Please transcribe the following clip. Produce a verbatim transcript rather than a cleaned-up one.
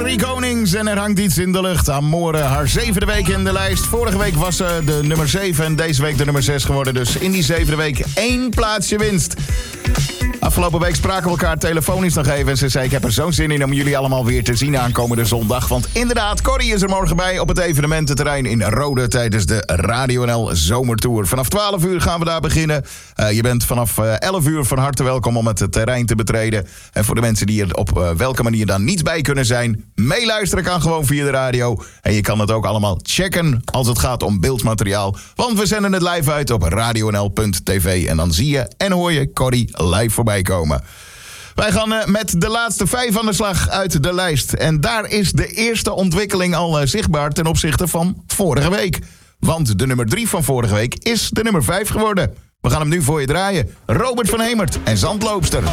Corrie Konings en er hangt iets in de lucht. Amore, haar zevende week in de lijst. Vorige week was ze de nummer zeven en deze week de nummer zes geworden. Dus in die zevende week één plaatsje winst. Afgelopen week spraken we elkaar telefonisch nog even. En ze zei, ik heb er zo'n zin in om jullie allemaal weer te zien aankomende zondag. Want inderdaad, Corrie is er morgen bij op het evenemententerrein in Rode tijdens de Radio N L Zomertour. Vanaf twaalf uur gaan we daar beginnen. Uh, je bent vanaf uh, elf uur van harte welkom om het terrein te betreden. En voor de mensen die er op uh, welke manier dan niet bij kunnen zijn, meeluisteren kan gewoon via de radio. En je kan het ook allemaal checken als het gaat om beeldmateriaal. Want we zenden het live uit op radio n l punt t v. En dan zie je en hoor je Corrie live voorbij komen. Wij gaan uh, met de laatste vijf aan de slag uit de lijst. En daar is de eerste ontwikkeling al uh, zichtbaar ten opzichte van vorige week. Want de nummer drie van vorige week is de nummer vijf geworden. We gaan hem nu voor je draaien. Robert van Hemert en Zandloopster.